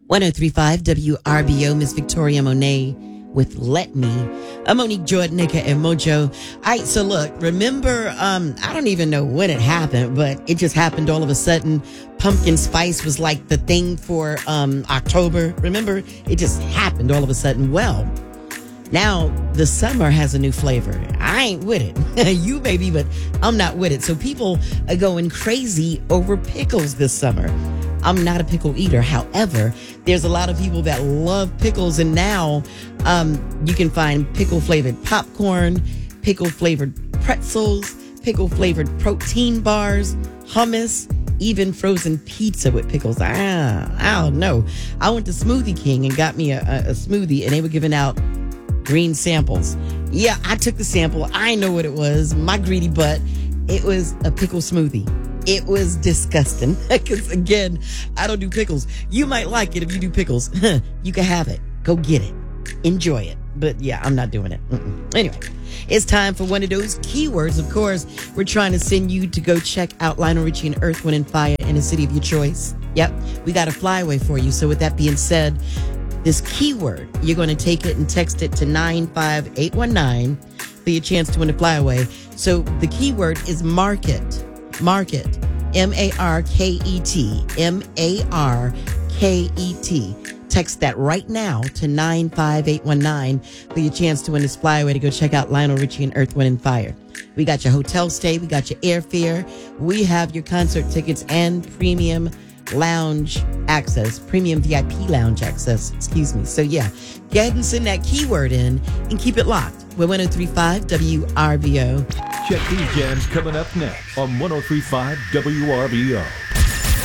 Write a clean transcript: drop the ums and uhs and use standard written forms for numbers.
1035 WRBO, Miss Victoria Monet with Let Me. I'm Monique Jordanica and Mojo. All right, so look, remember, I don't even know when it happened, but it just happened all of a sudden. Pumpkin spice was like the thing for October. Remember? It just happened all of a sudden. Well, now the summer has a new flavor. I ain't with it. You maybe, but I'm not with it. So people are going crazy over pickles this summer. I'm not a pickle eater. However, there's a lot of people that love pickles, and now you can find pickle flavored popcorn, pickle flavored pretzels, pickle flavored protein bars, hummus, even frozen pizza with pickles. I don't know. I went to Smoothie King and got me a smoothie, and they were giving out green samples. Yeah, I took the sample. I know what it was. My greedy butt. It was a pickle smoothie. It was disgusting because, again, I don't do pickles. You might like it if you do pickles. You can have it. Go get it. Enjoy it. But, yeah, I'm not doing it. Anyway, it's time for one of those keywords. Of course, we're trying to send you to go check out Lionel Richie and Earth, Wind, and Fire in a city of your choice. Yep, we got a flyaway for you. So with that being said, this keyword, you're going to take it and text it to 95819 for your chance to win a flyaway. So the keyword is market. Market. M-A-R-K-E-T. M-A-R-K-E-T. Text that right now to 95819 for your chance to win this flyaway to go check out Lionel Richie and Earth, Wind, and Fire. We got your hotel stay. We got your airfare. We have your concert tickets and premium lounge access, premium VIP lounge access, excuse me. So yeah, go ahead and send that keyword in and keep it locked. We're 1035 WRBO. Check these jams coming up next on 1035 WRBO.